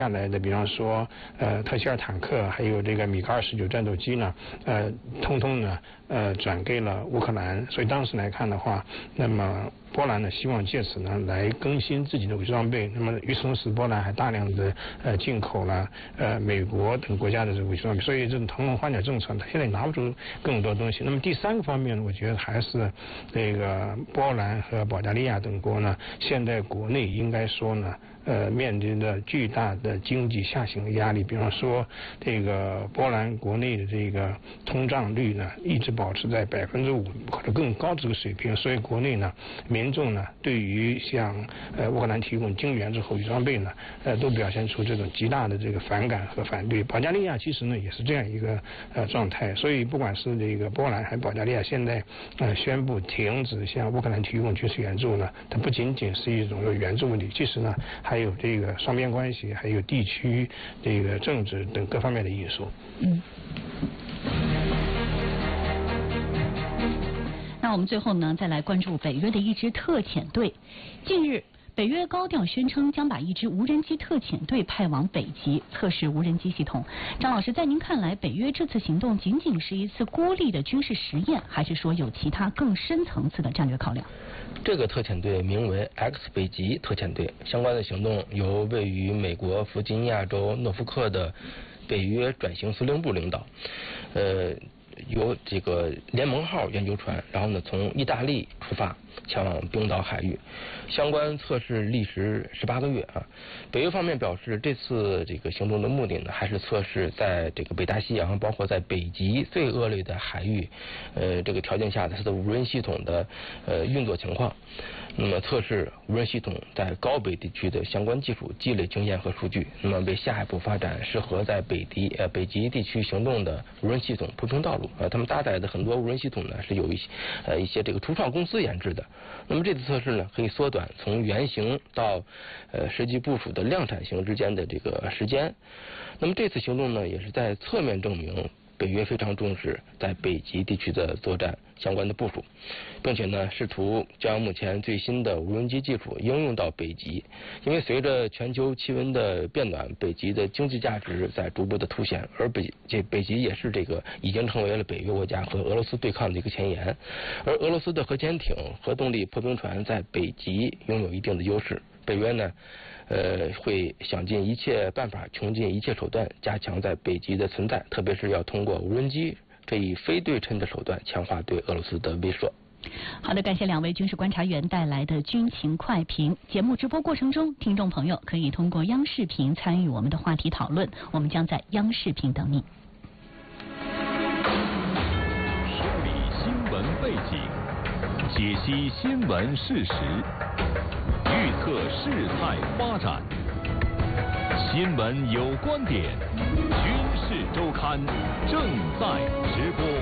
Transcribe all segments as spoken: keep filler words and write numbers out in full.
下来的，比方说呃特希尔坦克，还有这个米格二十九战斗机呢，呃，通通呢呃转给了乌克兰。所以当时来看的话，那么波兰呢希望借此呢来更新自己的武器装备。那么与此同时，波兰还大量的呃进口了呃美国等国家的这个武器装备。所以这种腾笼换鸟政策，它现在拿不出更多东西。那么第三个方面呢，我觉得还是这个波兰和保加利亚等国呢，现在国内应该说呢。呃，面临着巨大的经济下行的压力，比方说，这个波兰国内的这个通胀率呢，一直保持在百分之五或者更高这个水平，所以国内呢，民众呢，对于向呃乌克兰提供精援之后武器装备呢，呃，都表现出这种极大的这个反感和反对。保加利亚其实呢，也是这样一个呃状态，所以不管是这个波兰还是保加利亚，现在呃宣布停止向乌克兰提供军事援助呢，它不仅仅是一种援助问题，其实呢。还有这个双边关系，还有地区这个政治等各方面的因素。 嗯。那我们最后呢，再来关注北约的一支特遣队。近日，北约高调宣称将把一支无人机特遣队派往北极测试无人机系统。张老师，在您看来，北约这次行动仅仅是一次孤立的军事实验，还是说有其他更深层次的战略考量？ 这个特遣队名为 X 北极特遣队，相关的行动由位于美国弗吉尼亚州诺福克的北约转型司令部领导，呃，由这个联盟号研究船，然后呢从意大利出发前往冰岛海域，相关测试历时十八个月啊。北约方面表示，这次这个行动的目的呢，还是测试在这个北大西洋，包括在北极最恶劣的海域，呃，这个条件下它的无人系统的呃运作情况。那么测试无人系统在高北地区的相关技术，积累经验和数据，那么为下一步发展适合在北极呃北极地区行动的无人系统铺平道路啊。他们搭载的很多无人系统呢，是有一些呃一些这个初创公司研制的。那么这次测试呢，可以缩短从原型到呃实际部署的量产型之间的这个时间。那么这次行动呢，也是在侧面证明北约非常重视在北极地区的作战相关的部署，并且呢，试图将目前最新的无人机技术应用到北极。因为随着全球气温的变暖，北极的经济价值在逐步的凸显，而北这北极也是这个已经成为了北约国家和俄罗斯对抗的一个前沿。而俄罗斯的核潜艇、核动力破冰船在北极拥有一定的优势。北约呢，呃，会想尽一切办法，穷尽一切手段，加强在北极的存在，特别是要通过无人机这一非对称的手段，强化对俄罗斯的威慑。 好的，感谢两位军事观察员带来的军情快评。节目直播过程中，听众朋友可以通过央视频参与我们的话题讨论，我们将在央视频等你。 梳理新闻背景，解析新闻事实，预测事态发展。新闻有观点，军事周刊正在直播。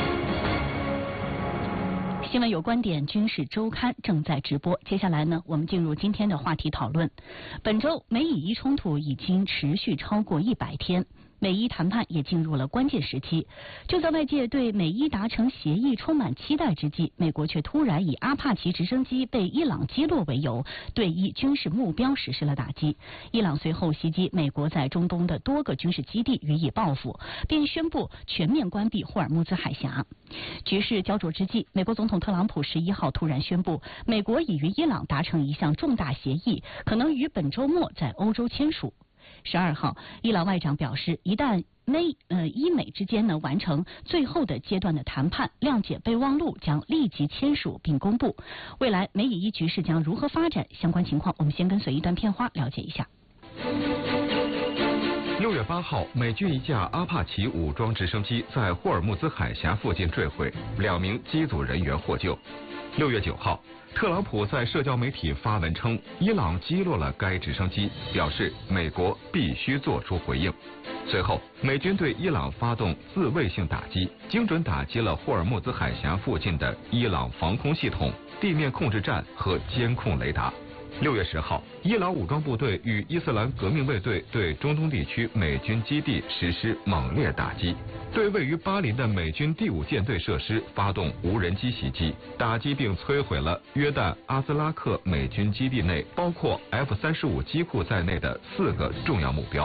新闻有观点，军事周刊正在直播。接下来呢，我们进入今天的话题讨论。本周美以伊冲突已经持续超过一百天。美伊谈判也进入了关键时期。就在外界对美伊达成协议充满期待之际，美国却突然以阿帕奇直升机被伊朗击落为由，对伊军事目标实施了打击。伊朗随后袭击美国在中东的多个军事基地，予以报复，并宣布全面关闭霍尔木兹海峡。局势焦灼之际，美国总统特朗普十一号突然宣布，美国已与伊朗达成一项重大协议，可能于本周末在欧洲签署。十二号，伊朗外长表示，一旦美呃伊美之间呢完成最后的阶段的谈判，谅解备忘录将立即签署并公布。未来美以伊局势将如何发展？相关情况，我们先跟随一段片花了解一下。 六月八号，美军一架阿帕奇武装直升机在霍尔木兹海峡附近坠毁，两名机组人员获救。六月九号，特朗普在社交媒体发文称，伊朗击落了该直升机，表示美国必须做出回应。随后，美军对伊朗发动自卫性打击，精准打击了霍尔木兹海峡附近的伊朗防空系统、地面控制站和监控雷达。 六月十号，伊朗武装部队与伊斯兰革命卫队对中东地区美军基地实施猛烈打击，对位于巴林的美军第五舰队设施发动无人机袭击，打击并摧毁了约旦阿兹拉克美军基地内包括 F 三十五机库在内的四个重要目标。